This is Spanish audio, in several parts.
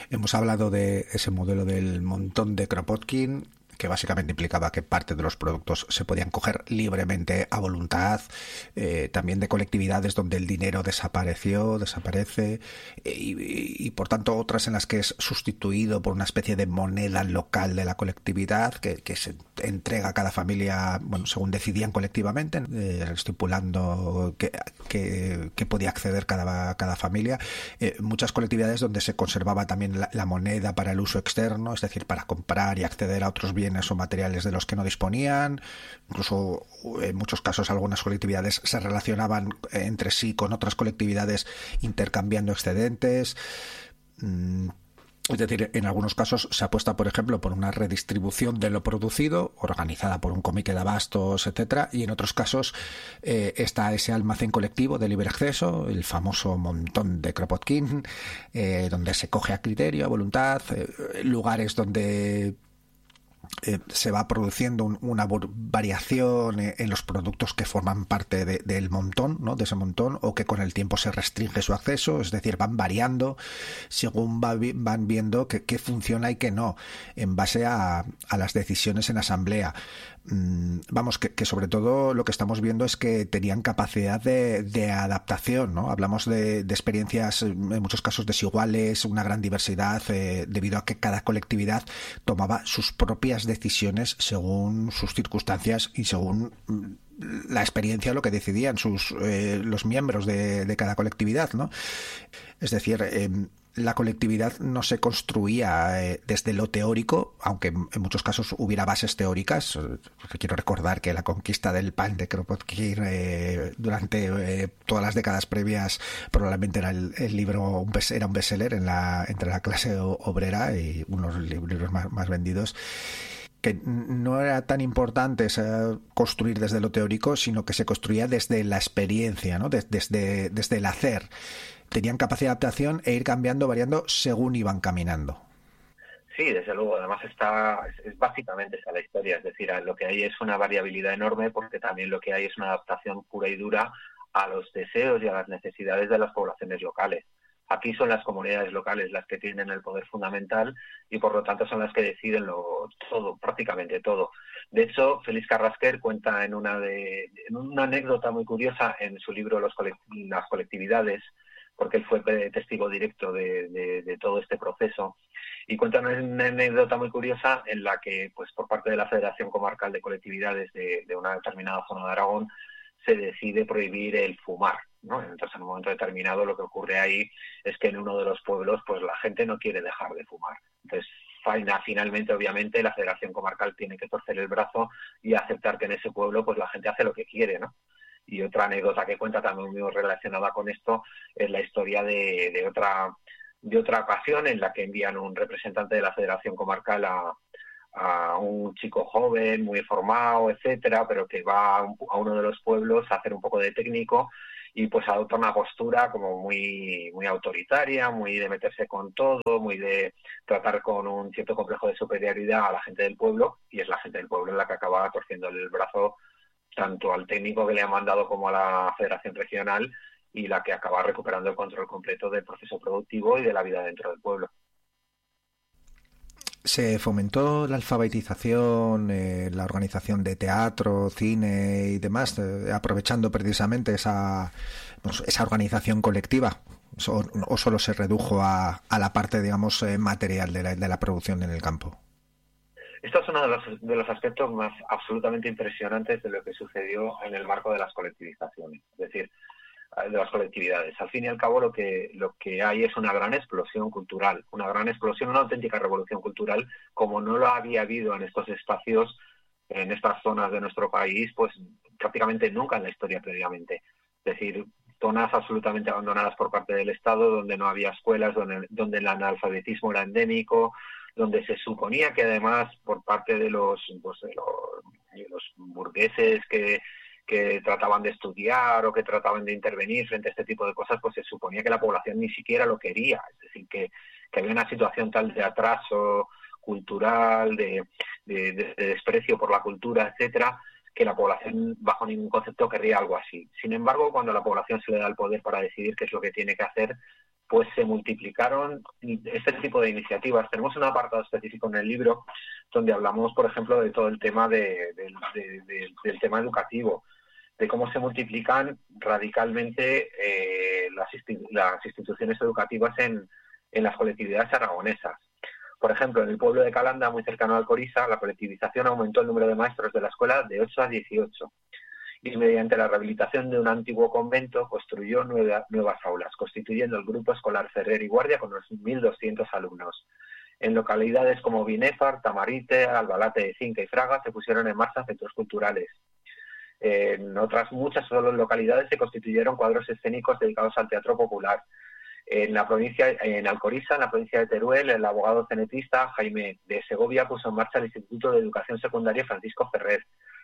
Hemos hablado de ese modelo del montón de Kropotkin, que básicamente implicaba que parte de los productos se podían coger libremente a voluntad, también de colectividades donde el dinero desaparece, y por tanto otras en las que es sustituido por una especie de moneda local de la colectividad que se entrega a cada familia, bueno, según decidían colectivamente, estipulando que podía acceder cada familia. Muchas colectividades donde se conservaba también la moneda para el uso externo, es decir, para comprar y acceder a otros bienes o materiales de los que no disponían. Incluso en muchos casos algunas colectividades se relacionaban entre sí con otras colectividades intercambiando excedentes. Es decir, en algunos casos se apuesta, por ejemplo, por una redistribución de lo producido, organizada por un comité de abastos, etcétera, y en otros casos está ese almacén colectivo de libre acceso, el famoso montón de Kropotkin, donde se coge a criterio, a voluntad, lugares donde se va produciendo una variación en los productos que forman parte del montón, ¿no? De ese montón, o que con el tiempo se restringe su acceso, es decir, van variando según van viendo qué funciona y qué no, en base a las decisiones en asamblea. Vamos, que sobre todo lo que estamos viendo es que tenían capacidad de adaptación, ¿no? Hablamos de experiencias en muchos casos desiguales, una gran diversidad, debido a que cada colectividad tomaba sus propias decisiones según sus circunstancias y según la experiencia, lo que decidían los miembros de cada colectividad, ¿no? Es decir, la colectividad no se construía desde lo teórico, aunque en muchos casos hubiera bases teóricas. Quiero recordar que la conquista del pan de Kropotkin durante todas las décadas previas probablemente era el libro, era un bestseller entre la clase obrera y uno de los libros más vendidos. Que no era tan importante construir desde lo teórico, sino que se construía desde la experiencia, ¿no? Desde el hacer. Tenían capacidad de adaptación e ir cambiando, variando según iban caminando. Sí, desde luego. Además es básicamente esa la historia. Es decir, lo que hay es una variabilidad enorme, porque también lo que hay es una adaptación pura y dura a los deseos y a las necesidades de las poblaciones locales. Aquí son las comunidades locales las que tienen el poder fundamental y por lo tanto son las que deciden todo, prácticamente todo. De hecho, Félix Carrasquer cuenta en una anécdota muy curiosa en su libro Las colectividades, porque él fue testigo directo de todo este proceso, y cuenta una anécdota muy curiosa en la que, pues, por parte de la Federación Comarcal de Colectividades de una determinada zona de Aragón, se decide prohibir el fumar, ¿no? Entonces, en un momento determinado, lo que ocurre ahí es que en uno de los pueblos, pues, la gente no quiere dejar de fumar. Entonces, finalmente, obviamente, la Federación Comarcal tiene que torcer el brazo y aceptar que en ese pueblo, pues, la gente hace lo que quiere, ¿no? Y otra anécdota que cuenta también muy relacionada con esto es la historia de otra ocasión en la que envían un representante de la Federación Comarcal a un chico joven, muy formado, etcétera, pero que va a uno de los pueblos a hacer un poco de técnico y pues adopta una postura como muy, muy autoritaria, muy de meterse con todo, muy de tratar con un cierto complejo de superioridad a la gente del pueblo, y es la gente del pueblo la que acaba torciéndole el brazo tanto al técnico que le ha mandado como a la Federación Regional, y la que acaba recuperando el control completo del proceso productivo y de la vida dentro del pueblo. Se fomentó la alfabetización, la organización de teatro, cine y demás, aprovechando precisamente esa organización colectiva, o solo se redujo a la parte, digamos, material de la producción en el campo. Esto es uno de los aspectos más absolutamente impresionantes de lo que sucedió en el marco de las colectivizaciones, es decir, de las colectividades. Al fin y al cabo, lo que hay es una gran explosión cultural, una auténtica revolución cultural, como no lo había habido en estos espacios, en estas zonas de nuestro país, pues prácticamente nunca en la historia previamente. Es decir, zonas absolutamente abandonadas por parte del Estado, donde no había escuelas, donde el analfabetismo era endémico, donde se suponía que además por parte de los burgueses que trataban de estudiar o que trataban de intervenir frente a este tipo de cosas, pues se suponía que la población ni siquiera lo quería. Es decir, que había una situación tal de atraso cultural, de desprecio por la cultura, etcétera, que la población bajo ningún concepto querría algo así. Sin embargo, cuando a la población se le da el poder para decidir qué es lo que tiene que hacer, pues se multiplicaron este tipo de iniciativas. Tenemos un apartado específico en el libro donde hablamos, por ejemplo, de todo el tema del tema educativo, de cómo se multiplican radicalmente las instituciones educativas en las colectividades aragonesas. Por ejemplo, en el pueblo de Calanda, muy cercano a Alcoriza, la colectivización aumentó el número de maestros de la escuela de 8 a 18. Y mediante la rehabilitación de un antiguo convento construyó nuevas aulas, constituyendo el grupo escolar Ferrer y Guardia con unos 1.200 alumnos. En localidades como Binéfar, Tamarite, Albalate de Cinca y Fraga se pusieron en marcha centros culturales. En otras muchas localidades se constituyeron cuadros escénicos dedicados al teatro popular. En Alcoriza, en la provincia de Teruel, el abogado cenetista Jaime de Segovia puso en marcha el Instituto de Educación Secundaria Francisco Ferrer.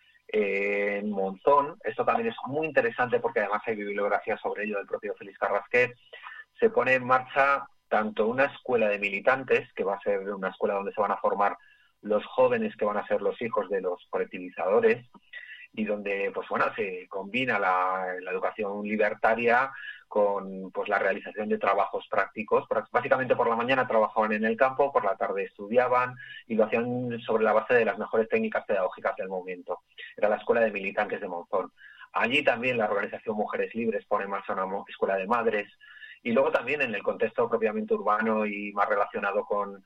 En Monzón, esto también es muy interesante porque además hay bibliografía sobre ello del propio Félix Carrasquet, se pone en marcha tanto una escuela de militantes, que va a ser una escuela donde se van a formar los jóvenes que van a ser los hijos de los colectivizadores, y donde pues bueno, se combina la educación libertaria con pues la realización de trabajos prácticos. Básicamente por la mañana trabajaban en el campo, por la tarde estudiaban y lo hacían sobre la base de las mejores técnicas pedagógicas del momento. Era la escuela de militantes de Monzón. Allí también la organización Mujeres Libres pone en marcha una escuela de madres, y luego también en el contexto propiamente urbano y más relacionado con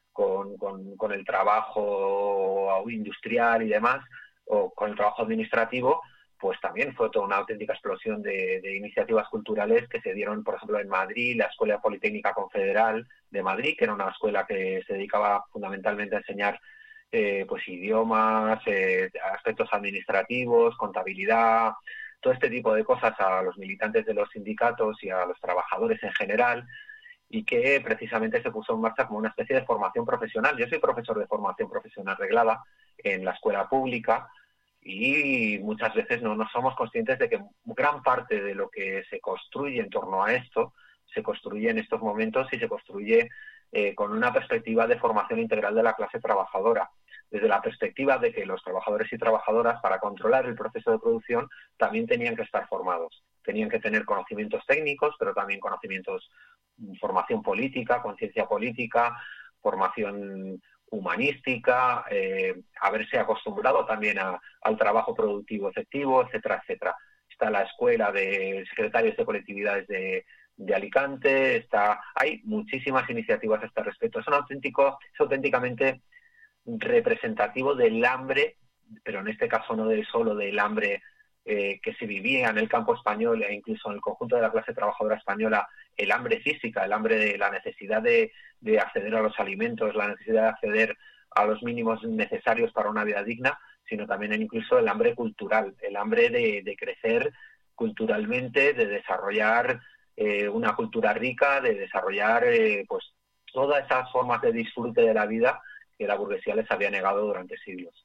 el trabajo industrial y demás, o con el trabajo administrativo, pues también fue toda una auténtica explosión de iniciativas culturales que se dieron, por ejemplo, en Madrid, la Escuela Politécnica Confederal de Madrid, que era una escuela que se dedicaba fundamentalmente a enseñar pues idiomas, aspectos administrativos, contabilidad, todo este tipo de cosas a los militantes de los sindicatos y a los trabajadores en general, y que precisamente se puso en marcha como una especie de formación profesional. Yo soy profesor de formación profesional reglada en la escuela pública, y muchas veces no somos conscientes de que gran parte de lo que se construye en torno a esto se construye en estos momentos y se construye con una perspectiva de formación integral de la clase trabajadora, desde la perspectiva de que los trabajadores y trabajadoras, para controlar el proceso de producción, también tenían que estar formados, tenían que tener conocimientos técnicos, pero también conocimientos, formación política, conciencia política, formación humanística, haberse acostumbrado también al trabajo productivo efectivo, etcétera, etcétera. Está la escuela de secretarios de colectividades de Alicante, hay muchísimas iniciativas a este respecto. Es auténticamente representativo del hambre, pero en este caso no solo del hambre que se vivía en el campo español e incluso en el conjunto de la clase trabajadora española, el hambre física, el hambre de la necesidad de acceder a los alimentos, la necesidad de acceder a los mínimos necesarios para una vida digna, sino también incluso el hambre cultural, el hambre de crecer culturalmente, de desarrollar una cultura rica, de desarrollar pues todas esas formas de disfrute de la vida que la burguesía les había negado durante siglos.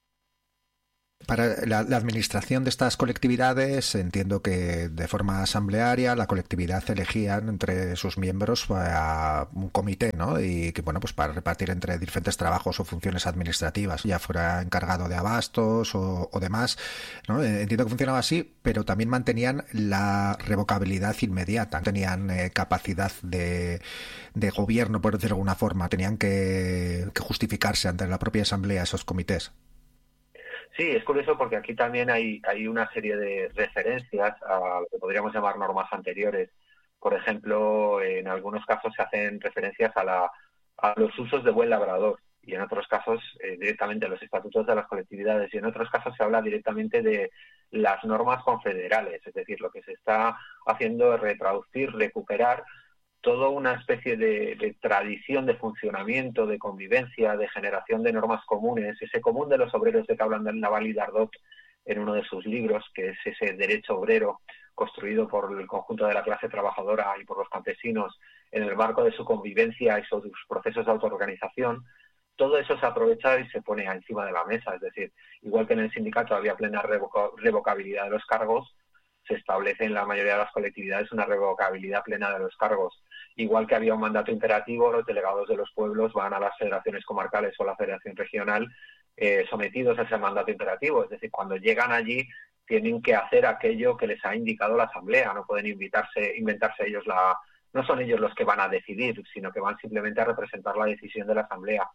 Para la administración de estas colectividades, entiendo que de forma asamblearia la colectividad elegían entre sus miembros a un comité, ¿no? Y que, bueno, pues para repartir entre diferentes trabajos o funciones administrativas, ya fuera encargado de abastos o demás, ¿no? Entiendo que funcionaba así, pero también mantenían la revocabilidad inmediata, tenían capacidad de gobierno, por decirlo de alguna forma, tenían que justificarse ante la propia asamblea esos comités. Sí, es curioso porque aquí también hay una serie de referencias a lo que podríamos llamar normas anteriores. Por ejemplo, en algunos casos se hacen referencias a los usos de buen labrador, y en otros casos directamente a los estatutos de las colectividades, y en otros casos se habla directamente de las normas confederales. Es decir, lo que se está haciendo es recuperar toda una especie de tradición de funcionamiento, de convivencia, de generación de normas comunes, ese común de los obreros de que hablan del Naval y Dardot en uno de sus libros, que es ese derecho obrero construido por el conjunto de la clase trabajadora y por los campesinos en el marco de su convivencia y sus procesos de autoorganización. Todo eso se aprovecha y se pone encima de la mesa. Es decir, igual que en el sindicato había plena revocabilidad de los cargos, se establece en la mayoría de las colectividades una revocabilidad plena de los cargos. Igual que había un mandato imperativo, los delegados de los pueblos van a las federaciones comarcales o la federación regional sometidos a ese mandato imperativo. Es decir, cuando llegan allí tienen que hacer aquello que les ha indicado la asamblea, no pueden inventarse ellos no son ellos los que van a decidir, sino que van simplemente a representar la decisión de la Asamblea.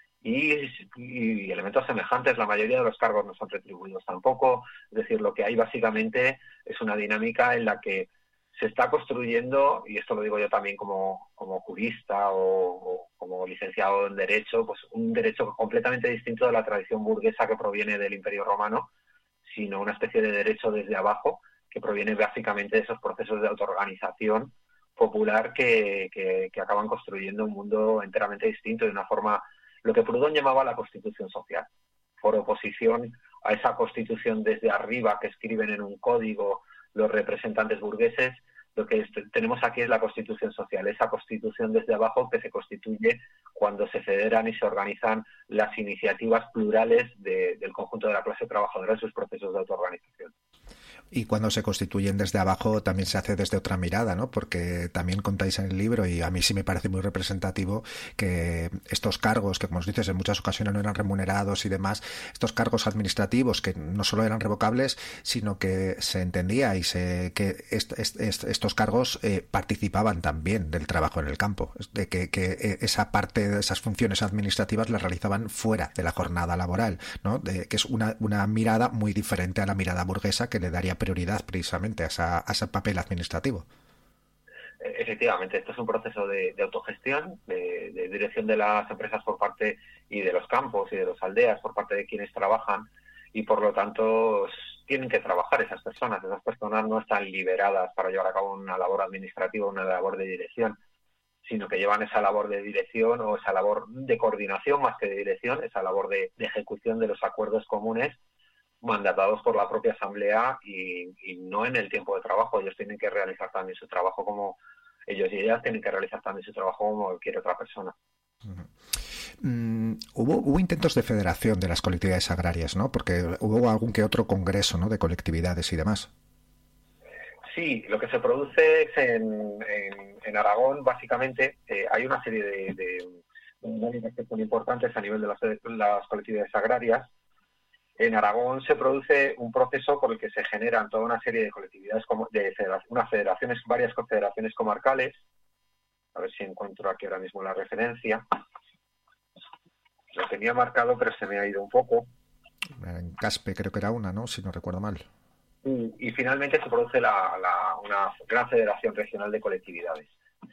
Y elementos semejantes, la mayoría de los cargos no son retribuidos tampoco. Es decir, lo que hay básicamente es una dinámica en la que se está construyendo, y esto lo digo yo también como jurista o como licenciado en Derecho, pues un derecho completamente distinto de la tradición burguesa que proviene del Imperio Romano, sino una especie de derecho desde abajo que proviene básicamente de esos procesos de autoorganización popular que acaban construyendo un mundo enteramente distinto de una forma, lo que Proudhon llamaba la constitución social, por oposición a esa constitución desde arriba que escriben en un código los representantes burgueses. Lo que tenemos aquí es la constitución social, esa constitución desde abajo que se constituye cuando se federan y se organizan las iniciativas plurales del conjunto de la clase trabajadora en sus procesos de autoorganización. Y cuando se constituyen desde abajo también se hace desde otra mirada, ¿no? Porque también contáis en el libro, y a mí sí me parece muy representativo, que estos cargos, que como os dices, en muchas ocasiones no eran remunerados y demás, estos cargos administrativos que no solo eran revocables, sino que se entendía que estos cargos participaban también del trabajo en el campo, de que esa parte de esas funciones administrativas las realizaban fuera de la jornada laboral, ¿no? Que es una mirada muy diferente a la mirada burguesa que le daría prioridad precisamente a ese papel administrativo. Efectivamente, esto es un proceso de autogestión, de dirección de las empresas por parte y de los campos y de las aldeas por parte de quienes trabajan, y por lo tanto tienen que trabajar esas personas no están liberadas para llevar a cabo una labor administrativa, una labor de dirección, sino que llevan esa labor de dirección o esa labor de coordinación más que de dirección, esa labor de ejecución de los acuerdos comunes mandatados por la propia Asamblea y no en el tiempo de trabajo. Ellos tienen que realizar también su trabajo como ellos y ellas tienen que realizar también su trabajo como cualquier otra persona. Hubo intentos de federación de las colectividades agrarias, ¿no? Porque hubo algún que otro congreso, ¿no?, de colectividades y demás. Sí, lo que se produce es en Aragón, básicamente, hay una serie de que son importantes a nivel de las colectividades agrarias. En Aragón se produce un proceso por el que se generan toda una serie de colectividades, varias confederaciones comarcales. A ver si encuentro aquí ahora mismo la referencia. Lo tenía marcado, pero se me ha ido un poco. En Caspe creo que era una, ¿no?, si no recuerdo mal. Y finalmente se produce una gran federación regional de colectividades.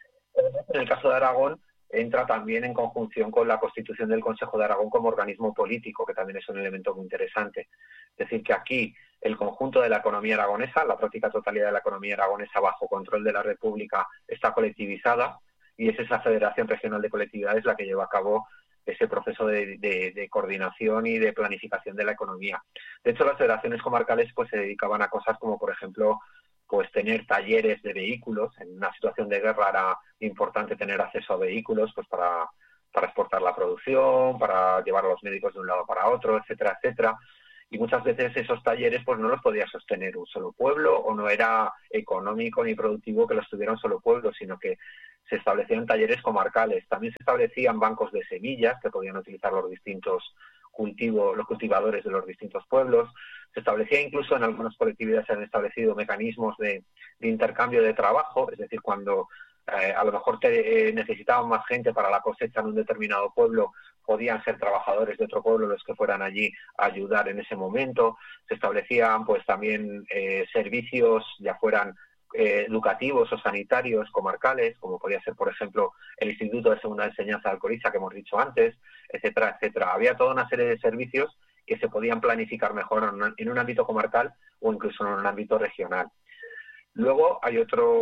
En el caso de Aragón, entra también en conjunción con la constitución del Consejo de Aragón como organismo político, que también es un elemento muy interesante. Es decir, que aquí el conjunto de la economía aragonesa, la práctica totalidad de la economía aragonesa bajo control de la República, está colectivizada, y es esa Federación Regional de Colectividades la que lleva a cabo ese proceso de coordinación y de planificación de la economía. De hecho, las federaciones comarcales pues se dedicaban a cosas como, por ejemplo, pues tener talleres de vehículos. En una situación de guerra era importante tener acceso a vehículos pues para exportar la producción, para llevar a los médicos de un lado para otro, etcétera, etcétera. Y muchas veces esos talleres pues no los podía sostener un solo pueblo, o no era económico ni productivo que los tuviera un solo pueblo, sino que se establecían talleres comarcales. También se establecían bancos de semillas que podían utilizar los cultivadores de los distintos pueblos. Se establecía incluso, en algunas colectividades se han establecido mecanismos de intercambio de trabajo, es decir, cuando a lo mejor necesitaban más gente para la cosecha en un determinado pueblo, podían ser trabajadores de otro pueblo los que fueran allí a ayudar en ese momento. Se establecían pues también servicios, ya fueran educativos o sanitarios comarcales, como podía ser, por ejemplo, el Instituto de Segunda Enseñanza de Alcoriza, que hemos dicho antes, etcétera, etcétera. Había toda una serie de servicios que se podían planificar mejor en un ámbito comarcal o incluso en un ámbito regional. Luego hay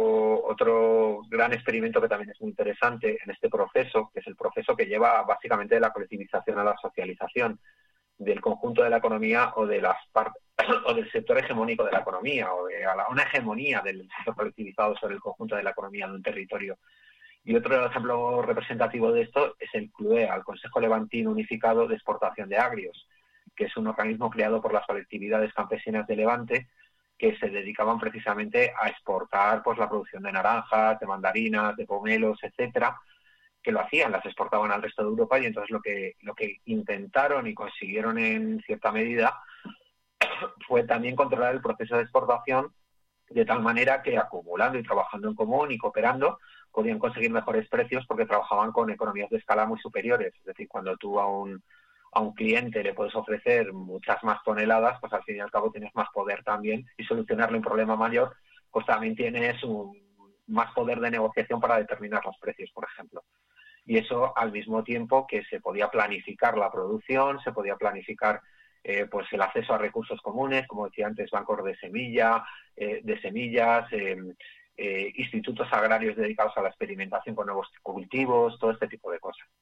otro gran experimento que también es muy interesante en este proceso, que es el proceso que lleva básicamente de la colectivización a la socialización del conjunto de la economía o del sector hegemónico de la economía, o de una hegemonía del sector colectivizado sobre el conjunto de la economía de un territorio. Y otro ejemplo representativo de esto es el CLUEA, el Consejo Levantino Unificado de Exportación de Agrios, que es un organismo creado por las colectividades campesinas de Levante, que se dedicaban precisamente a exportar pues la producción de naranjas, de mandarinas, de pomelos, etcétera, que lo hacían, las exportaban al resto de Europa. Y entonces lo que intentaron y consiguieron en cierta medida fue también controlar el proceso de exportación, de tal manera que, acumulando y trabajando en común y cooperando, podían conseguir mejores precios porque trabajaban con economías de escala muy superiores. Es decir, cuando tú a un cliente le puedes ofrecer muchas más toneladas, pues al fin y al cabo tienes más poder también, y solucionarle un problema mayor, pues también tienes más poder de negociación para determinar los precios, por ejemplo. Y eso al mismo tiempo que se podía planificar la producción, se podía planificar pues el acceso a recursos comunes, como decía antes, bancos de semillas, institutos agrarios dedicados a la experimentación con nuevos cultivos, todo este tipo de cosas.